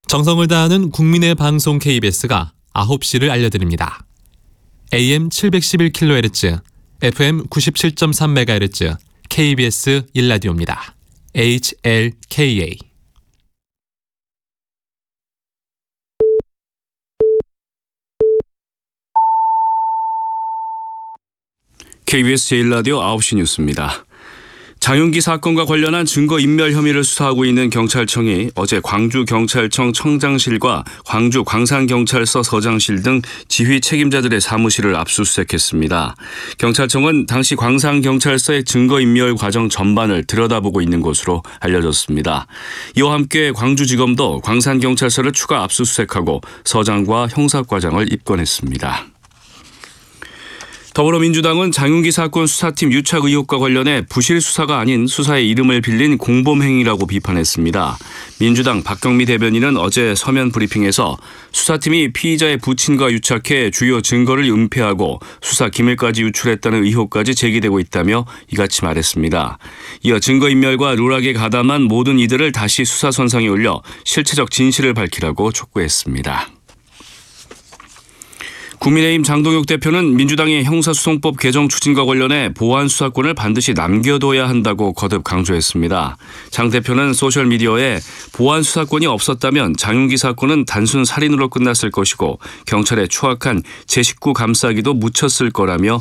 정성을 다하는 국민의 방송 KBS가 9시를 알려드립니다. AM 711kHz, FM 97.3MHz, KBS 1라디오입니다. HLKA. KBS 제1라디오 9시 뉴스입니다. 장윤기 사건과 관련한 증거인멸 혐의를 수사하고 있는 경찰청이 어제 광주경찰청 청장실과 광주 광산경찰서 서장실 등 지휘 책임자들의 사무실을 압수수색했습니다. 경찰청은 당시 광산경찰서의 증거인멸 과정 전반을 들여다보고 있는 것으로 알려졌습니다. 이와 함께 광주지검도 광산경찰서를 추가 압수수색하고 서장과 형사과장을 입건했습니다. 더불어민주당은 장윤기 사건 수사팀 유착 의혹과 관련해 부실 수사가 아닌 수사의 이름을 빌린 공범행위라고 비판했습니다. 민주당 박경미 대변인은 어제 서면 브리핑에서 수사팀이 피의자의 부친과 유착해 주요 증거를 은폐하고 수사 기밀까지 유출했다는 의혹까지 제기되고 있다며 이같이 말했습니다. 이어 증거인멸과 누락에 가담한 모든 이들을 다시 수사선상에 올려 실체적 진실을 밝히라고 촉구했습니다. 국민의힘 장동혁 대표는 민주당의 형사소송법 개정 추진과 관련해 보안 수사권을 반드시 남겨둬야 한다고 거듭 강조했습니다. 장 대표는 소셜미디어에 보안 수사권이 없었다면 장윤기 사건은 단순 살인으로 끝났을 것이고 경찰의 추악한 제19 감싸기도 묻혔을 거라며